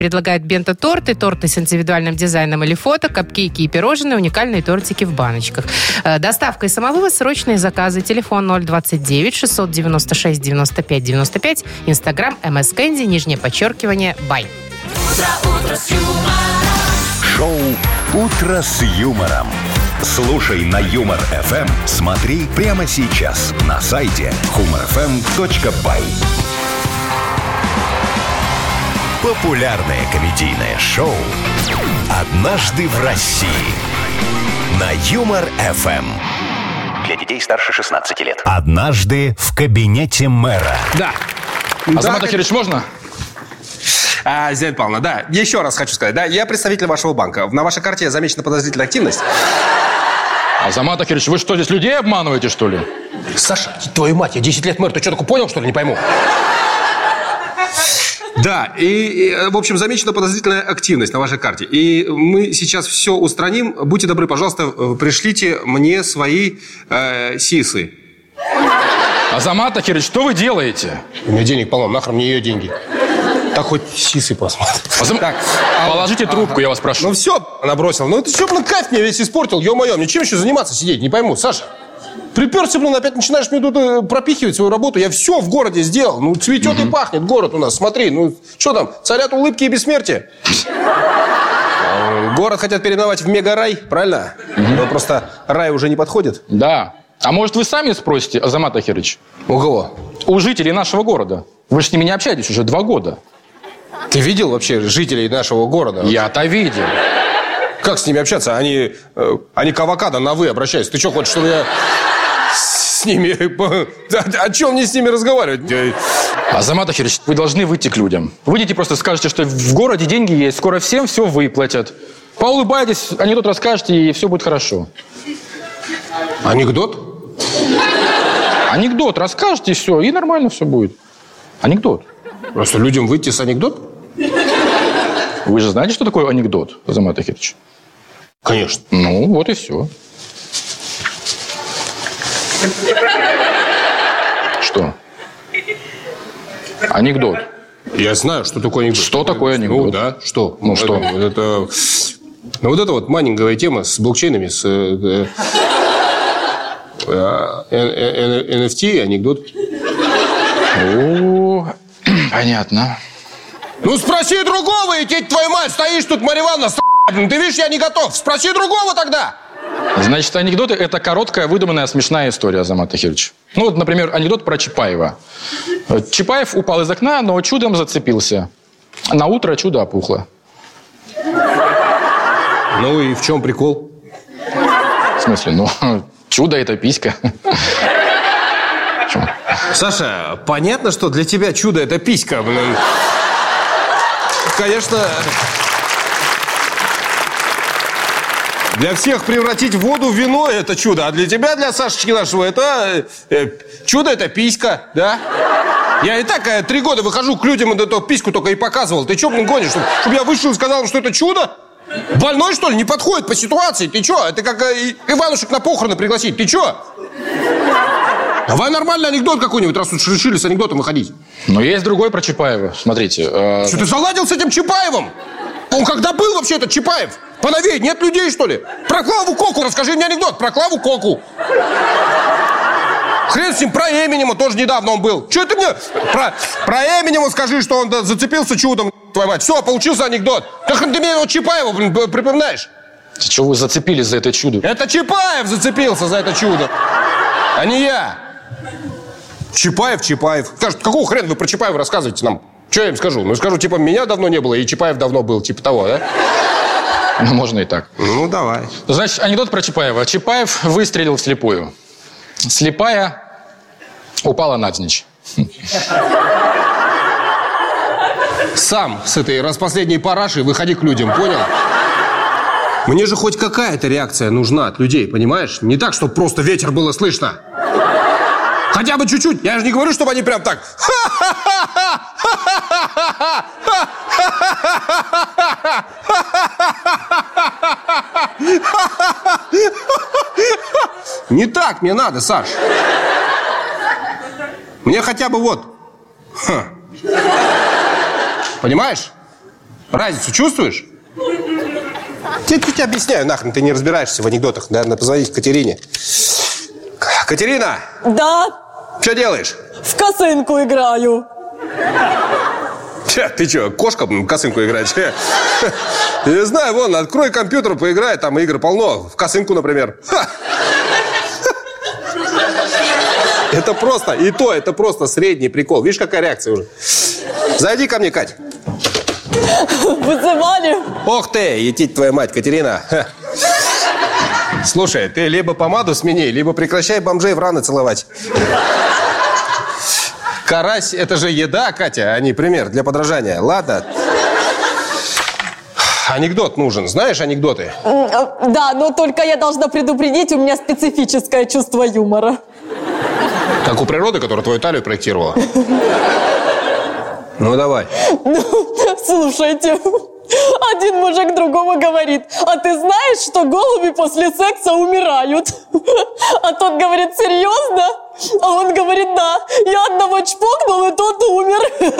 Предлагают бенто-торты, торты с индивидуальным дизайном или фото, капкейки и пирожные, уникальные тортики в баночках. Доставка и самовывоз, срочные заказы. Телефон 029 696 95 95. Инстаграм @mskэнди, _бай. Утро с юмором. Шоу «Утро с юмором». Слушай на Юмор ФМ. Смотри прямо сейчас на сайте humorfm.by. Популярное комедийное шоу «Однажды в России» на Юмор ФМ. Для детей старше 16 лет. Однажды в кабинете мэра. Да. Азамат Ахирович, можно? Зинаида Павловна, да, еще раз хочу сказать, да, я представитель вашего банка. На вашей карте замечена подозрительная активность. Азамат Ахирович, вы что, здесь людей обманываете, что ли? Саша, твою мать, я 10 лет мэр, ты что, такое понял, что ли, не пойму? Да, и, в общем, замечена подозрительная активность на вашей карте. И мы сейчас все устраним. Будьте добры, пожалуйста, пришлите мне свои сисы. Азамат Ахирович, что вы делаете? У меня денег полно, нахрен мне ее деньги. Так хоть сисы посмотрим. Так, положите трубку, я вас прошу. Ну все, она бросила. Ну ты что, блин, кайф мне весь испортил, ё-моё. Мне чем еще заниматься сидеть, не пойму. Саша, приперся, блин, опять начинаешь мне тут пропихивать свою работу. Я все в городе сделал. Ну, цветет и пахнет город у нас. Смотри, ну, что там, царят улыбки и бессмертие. Город хотят переименовать в мега-рай, правильно? Но просто рай уже не подходит. Да. А может, вы сами спросите, Азамат Ахирович? У кого? У жителей нашего города. Вы же с ними не общаетесь уже 2 года. Ты видел вообще жителей нашего города? Я-то видел. Как с ними общаться? Они к авокадо на «вы» обращаются. Ты что, хочешь, чтобы я с ними... О чем мне с ними разговаривать? Азамат Ахирович, вы должны выйти к людям. Выйдите, просто скажете, что в городе деньги есть, скоро всем все выплатят. Поулыбайтесь, анекдот расскажете, и все будет хорошо. Анекдот? Анекдот расскажете, и все, и нормально все будет. Анекдот. Просто людям выйти с анекдот? Вы же знаете, что такое анекдот, Азамат Ахирович? Конечно. Ну, вот и все. Что? Анекдот. Я знаю, что такое анекдот. Что такое анекдот? Ну, да, что? Ну, что? Это вот майнинговая тема с блокчейнами, с NFT, анекдот. О, понятно. Ну, спроси другого, идти, твою мать, стоишь тут, Марья Ивановна, ты видишь, я не готов. Спроси другого тогда. Значит, анекдоты – это короткая, выдуманная, смешная история, Азамат Ахирович. Ну, вот, например, анекдот про Чапаева. Чапаев упал из окна, но чудом зацепился. На утро чудо опухло. Ну, и в чем прикол? В смысле, ну, чудо – это писька. Саша, понятно, что для тебя чудо – это писька. Конечно, для всех превратить воду в вино – это чудо. А для тебя, для Сашечки нашего, это чудо – это писька, да? Я и так 3 года выхожу к людям, эту письку только и показывал. Ты что, блин, гонишь? Чтобы я вышел и сказал, что это чудо? Больной, что ли? Не подходит по ситуации. Ты что? Это как Иванушек на похороны пригласить. Ты что? Давай нормальный анекдот какой-нибудь, раз уж решили с анекдотом выходить. Но есть другой про Чапаева. Смотрите. Что ты заладил с этим Чапаевым? Он когда был вообще этот Чапаев? Поновее, нет людей, что ли? Про Клаву Коку расскажи мне анекдот. Про Клаву Коку. Хрен с ним, про Эминема тоже недавно он был. Что ты мне про Эминема скажи, что он зацепился чудом, твою мать. Все, получился анекдот. Как ты мне его Чапаева, блин, припоминаешь? Чего вы зацепились за это чудо? Это Чапаев зацепился за это чудо, а не я. Чапаев. Скажут, какого хрена вы про Чапаева рассказываете нам? Что я им скажу? Ну, скажу, типа, меня давно не было, и Чапаев давно был, типа того, да? Ну, можно и так. Ну, давай. Значит, анекдот про Чапаева. Чапаев выстрелил вслепую. Слепая упала навзничь. Сам с этой распоследней парашей выходи к людям, понял? Мне же хоть какая-то реакция нужна от людей, понимаешь? Не так, чтобы просто ветер было слышно. Хотя бы чуть-чуть. Я же не говорю, чтобы они прям так... Не так мне надо, Саш. Мне хотя бы вот. Понимаешь? Разницу чувствуешь? Я тебе объясняю, нахрен ты не разбираешься в анекдотах. Надо позвонить Катерине. Катерина! Да, Что делаешь? в косынку играю. Ты что, кошка в косынку играть? Я не знаю, вон, открой компьютер, поиграй, там игр полно. В косынку, например. Это просто, и то, это просто средний прикол. Видишь, какая реакция уже? Зайди ко мне, Кать. Вызывали? Ох ты, етить твоя мать, Катерина. Слушай, ты либо помаду смени, либо прекращай бомжей в раны целовать. Карась – это же еда, Катя, а не пример для подражания. Ладно. Анекдот нужен. Знаешь анекдоты? Да, но только я должна предупредить, у меня специфическое чувство юмора. Как у природы, которая твою талию проектировала. Ну, давай. Слушайте, один мужик другому говорит: а ты знаешь, что голуби после секса умирают? А тот говорит: серьезно? А он говорит: да. Я одного чпокнул, и тот умер.